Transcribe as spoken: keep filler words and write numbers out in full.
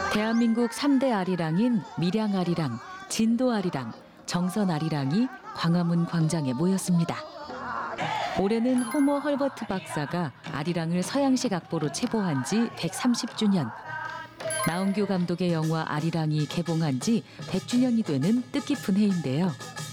대한민국 삼 대 아리랑인 밀양 아리랑, 진도 아리랑, 정선 아리랑이 광화문 광장에 모였습니다. 올해는 호머 헐버트 박사가 아리랑을 서양식 악보로 체보한 지 백삼십 주년. 나운규 감독의 영화 아리랑이 개봉한 지 백 주년이 되는 뜻깊은 해인데요.